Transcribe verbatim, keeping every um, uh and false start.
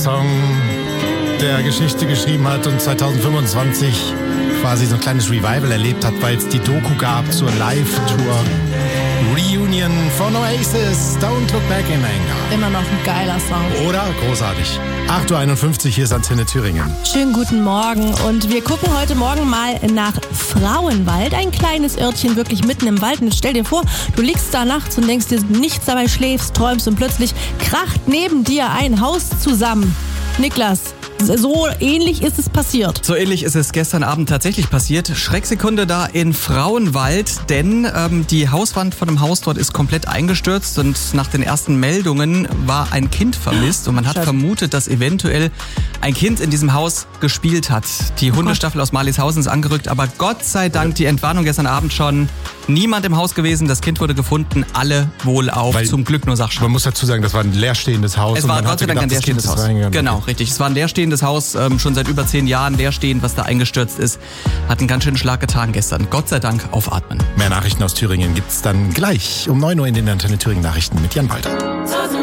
Song, der Geschichte geschrieben hat und zwanzig fünfundzwanzig quasi so ein kleines Revival erlebt hat, weil es die Doku gab zur Live-Tour. Reunion von Oasis, Don't Look Back in Anger. Immer noch ein geiler Song. Oder? Großartig. acht Uhr einundfünfzig, hier ist Antenne Thüringen. Schönen guten Morgen und wir gucken heute Morgen mal nach Frauenwald. Ein kleines Örtchen wirklich mitten im Wald. Und stell dir vor, du liegst da nachts und denkst dir nichts dabei, schläfst, träumst und plötzlich kracht neben dir ein Haus zusammen. Niklas, so ähnlich ist es passiert. So ähnlich ist es gestern Abend tatsächlich passiert. Schrecksekunde da in Frauenwald, denn ähm, die Hauswand von dem Haus dort ist komplett eingestürzt und nach den ersten Meldungen war ein Kind vermisst und man hat Scheiße. vermutet, dass eventuell ein Kind in diesem Haus gespielt hat. Die Hundestaffel aus Marlishausen ist angerückt, aber Gott sei Dank die Entwarnung gestern Abend schon. Niemand im Haus gewesen, das Kind wurde gefunden, alle wohlauf, Weil zum Glück nur Sachschaden. Man muss dazu sagen, das war ein leerstehendes Haus. Es und war man Gott hatte sei Dank gedacht, ein das Kind leerstehendes ist Haus. reingegangen. Genau, richtig. Es war ein leerstehendes Haus, ähm, schon seit über zehn Jahren leerstehend, was da eingestürzt ist. Hat einen ganz schönen Schlag getan gestern. Gott sei Dank aufatmen. Mehr Nachrichten aus Thüringen gibt's dann gleich um neun Uhr in den Antenne Thüringen Nachrichten mit Jan Walter.